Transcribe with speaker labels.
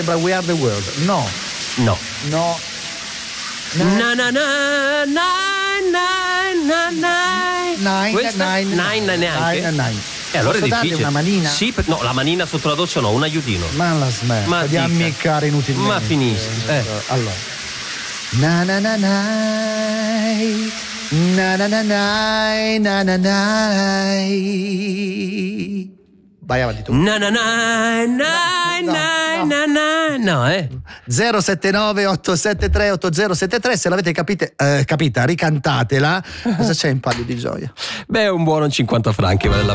Speaker 1: We Are the World. No.
Speaker 2: No.
Speaker 1: No.
Speaker 2: Na na na na na na. Questa? Nine neanche. Allora
Speaker 1: Posso
Speaker 2: è
Speaker 1: dargli
Speaker 2: difficile.
Speaker 1: una manina?
Speaker 2: Sì, no, la manina sotto la doccia no, un aiutino.
Speaker 1: Ma la smetta
Speaker 2: Ma
Speaker 1: di
Speaker 2: dica.
Speaker 1: ammiccare inutilmente.
Speaker 2: Ma finisci.
Speaker 1: Allora. Na na na nai. Na na na nai. Na na nai. Vai avanti tu.
Speaker 2: Na na na na na na na. No,
Speaker 1: 079 873 8073. Se l'avete capita, ricantatela. Cosa c'è in palio di gioia?
Speaker 2: Beh, un buono 50 franchi vale la